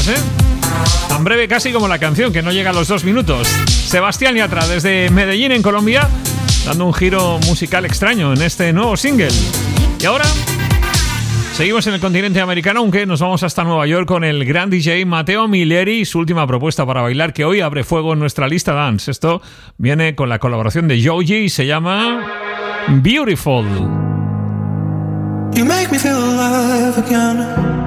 ¿eh? Tan breve casi como la canción, que no llega a los 2 minutos. Sebastián Yatra, desde Medellín, en Colombia, dando un giro musical extraño en este nuevo single. Y ahora seguimos en el continente americano, aunque nos vamos hasta Nueva York con el gran DJ Matteo Milleri y su última propuesta para bailar, que hoy abre fuego en nuestra lista dance. Esto viene con la colaboración de Joji y se llama Beautiful. You make me feel alive again.